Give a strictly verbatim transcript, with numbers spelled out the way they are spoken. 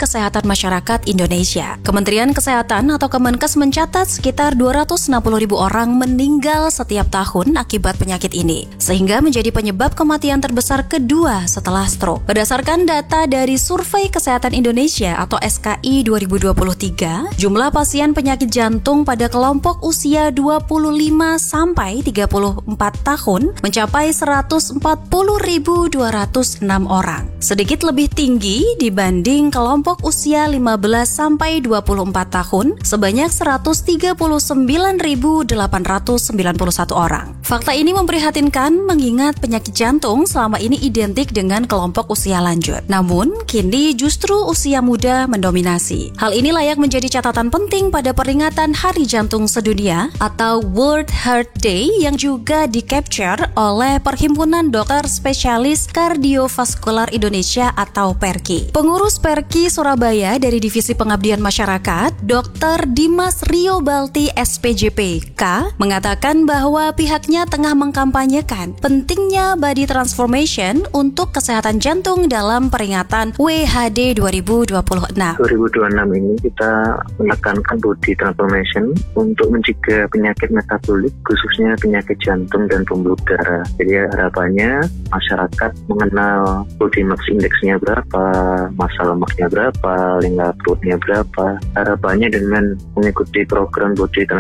Kesehatan Masyarakat Indonesia. Kementerian Kesehatan atau Kemenkes mencatat sekitar dua ratus enam puluh ribu orang meninggal setiap tahun akibat penyakit ini, sehingga menjadi penyebab kematian terbesar kedua setelah stroke. Berdasarkan data dari Survei Kesehatan Indonesia atau S K I dua ribu dua puluh tiga, jumlah pasien penyakit jantung pada kelompok usia dua puluh lima sampai tiga puluh empat tahun mencapai seratus empat puluh ribu dua ratus enam orang. Sedikit lebih tinggi dibanding kelompok usia lima belas sampai dua puluh empat tahun sebanyak seratus tiga puluh sembilan ribu delapan ratus sembilan puluh satu orang. Fakta ini memprihatinkan mengingat penyakit jantung selama ini identik dengan kelompok usia lanjut. Namun, kini justru usia muda mendominasi. Hal ini layak menjadi catatan penting pada peringatan Hari Jantung Sedunia atau World Heart Day yang juga di-capture oleh Perhimpunan Dokter Spesialis Kardiovaskular Indonesia atau PERKI. Pengurus PERKI Surabaya dari Divisi Pengabdian Masyarakat, Dokter Dimas Riobalti S P J P K, mengatakan bahwa pihaknya tengah mengkampanyekan pentingnya body transformation untuk kesehatan jantung dalam peringatan W H D dua ribu dua puluh enam. dua ribu dua puluh enam ini kita menekankan body transformation untuk mencegah penyakit metabolik, khususnya penyakit jantung dan pembuluh darah. Jadi harapannya masyarakat mengenal body mass index-nya berapa, massa lemaknya berapa, lingkar perutnya berapa. Harapannya dengan mengikuti program body transformation